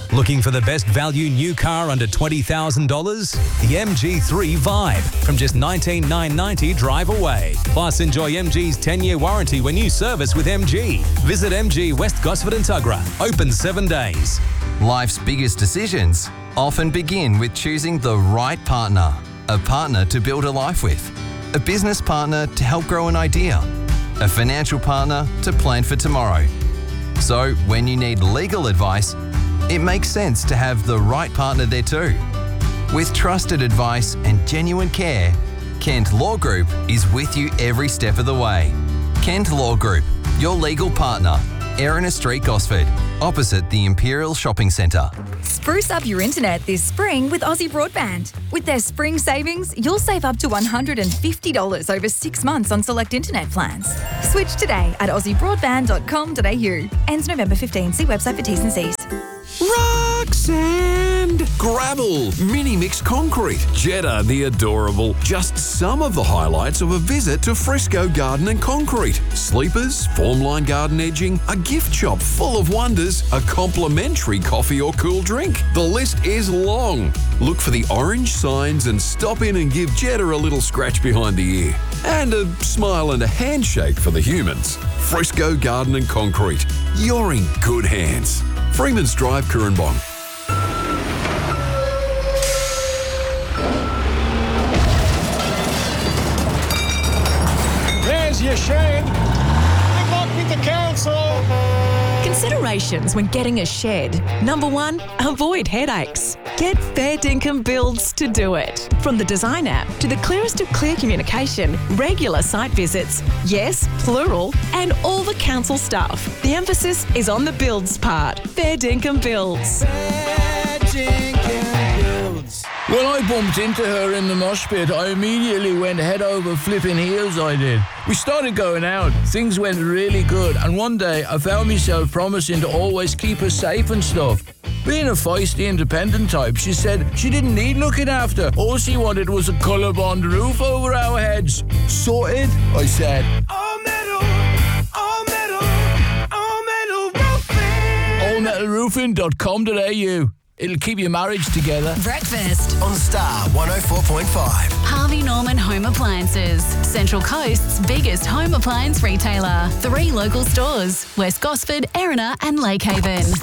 Looking for the best value new car under $20,000? The MG3 Vibe from just $19,990 drive away. Plus, enjoy MG's 10-year warranty when you service with MG. Visit MG West Gosford and Tuggerah. Open 7 days. Life's biggest decisions often begin with choosing the right partner. A partner to build a life with. A business partner to help grow an idea. A financial partner to plan for tomorrow. So, when you need legal advice, it makes sense to have the right partner there too. With trusted advice and genuine care, Kent Law Group is with you every step of the way. Kent Law Group, your legal partner. Erina Street, Gosford, opposite the Imperial Shopping Centre. Spruce up your internet this spring with Aussie Broadband. With their spring savings, you'll save up to $150 over 6 months on select internet plans. Switch today at aussiebroadband.com.au. Ends November 15. See website for T's and C's. Rock, sand, gravel, mini mix concrete, Jetta the adorable. Just some of the highlights of a visit to Fresco Garden and Concrete. Sleepers, formline garden edging, a gift shop full of wonders, a complimentary coffee or cool drink. The list is long. Look for the orange signs and stop in and give Jetta a little scratch behind the ear. And a smile and a handshake for the humans. Fresco Garden and Concrete. You're in good hands. Freeman's Drive, Currumbong. There's your shed. Good luck with the council. Considerations when getting a shed. Number 1, avoid headaches. Get Fair Dinkum Builds to do it. From the design app to the clearest of clear communication, regular site visits, yes, plural, and all the council stuff. The emphasis is on the builds part. Fair Dinkum Builds. Fair Dinkum Builds. When I bumped into her in the mosh pit, I immediately went head over flipping heels, I did. We started going out, things went really good, and one day I found myself promising to always keep her safe and stuff. Being a feisty, independent type, she said she didn't need looking after. All she wanted was a colour-bond roof over our heads. Sorted, I said. All metal, all metal, all metal roofing. allmetalroofing.com.au. It'll keep your marriage together. Breakfast on Star 104.5. Harvey Norman Home Appliances, Central Coast's biggest home appliance retailer. 3 local stores, West Gosford, Erina and Lakehaven.